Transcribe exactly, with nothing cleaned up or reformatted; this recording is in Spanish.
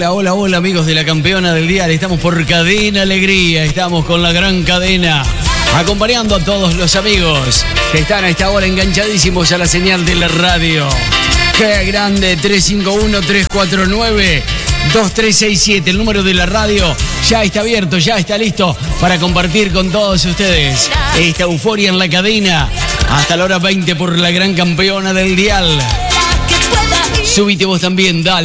Hola, hola, hola amigos de la campeona del dial. Estamos por Cadena Alegría, estamos con la gran cadena, acompañando a todos los amigos que están a esta hora enganchadísimos a la señal de la radio. ¡Qué grande! tres cinco uno, tres cuatro nueve, dos tres seis siete, el número de la radio ya está abierto, ya está listo para compartir con todos ustedes esta euforia en la cadena hasta la hora veinte por la gran campeona del dial. Subite vos también, dale.